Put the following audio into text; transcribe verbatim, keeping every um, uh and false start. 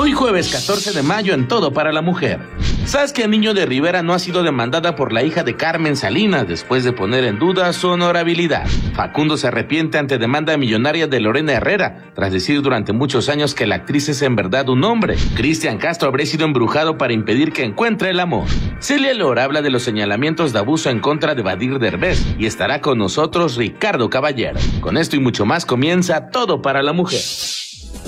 Hoy jueves catorce de mayo en Todo para la Mujer. Saskia Niño de Rivera no ha sido demandada por la hija de Carmen Salinas después de poner en duda su honorabilidad. Facundo se arrepiente ante demanda millonaria de Lorena Herrera, tras decir durante muchos años que la actriz es en verdad un hombre. Cristian Castro habría sido embrujado para impedir que encuentre el amor. Celia Lora habla de los señalamientos de abuso en contra de Badir Derbez y estará con nosotros Ricardo Caballero. Con esto y mucho más comienza Todo para la Mujer.